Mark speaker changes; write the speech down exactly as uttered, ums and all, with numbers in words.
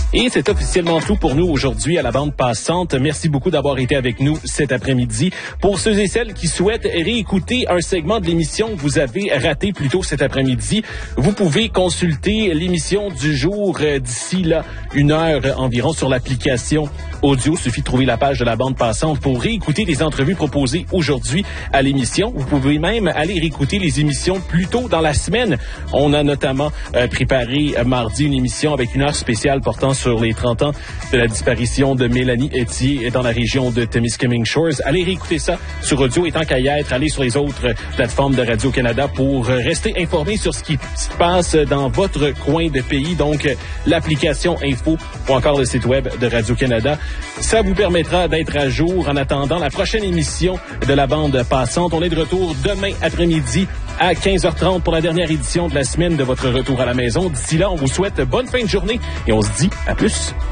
Speaker 1: Et c'est officiellement tout pour nous aujourd'hui à la bande passante. Merci beaucoup d'avoir été avec nous cet après-midi. Pour ceux et celles qui souhaitent réécouter un segment de l'émission que vous avez raté plus tôt cet après-midi, vous pouvez consulter l'émission du jour d'ici là une heure environ sur l'application audio. Il suffit de trouver la page de la bande passante pour réécouter les entrevues proposées aujourd'hui à l'émission. Vous pouvez même aller réécouter les émissions plus tôt dans la semaine. On a notamment euh, préparé euh, mardi une émission avec une heure spéciale portant sur les trente ans de la disparition de Mélanie Etier dans la région de Temiskaming Shores. Allez réécouter ça sur audio et tant qu'à y être, allez sur les autres plateformes de Radio-Canada pour rester informé sur ce qui se passe dans votre coin de pays. Donc, l'application Info ou encore le site web de Radio-Canada. Ça vous permettra d'être à jour en attendant la prochaine émission de la bande passante. On est de retour demain après-midi à quinze heures trente pour la dernière édition de la semaine de votre retour à la maison. D'ici là, on vous souhaite bonne fin de journée et on se dit à plus.